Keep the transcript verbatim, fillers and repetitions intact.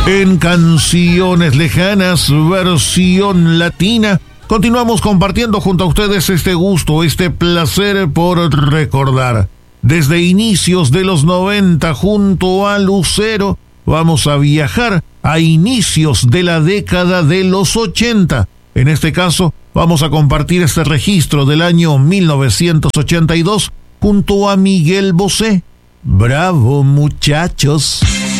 En Canciones Lejanas, versión latina, continuamos compartiendo junto a ustedes este gusto, este placer por recordar. Desde inicios de los noventa, junto a Lucero, vamos a viajar a inicios de la década de los ochenta. En este caso, vamos a compartir este registro del año mil novecientos ochenta y dos junto a Miguel Bosé. ¡Bravo, muchachos!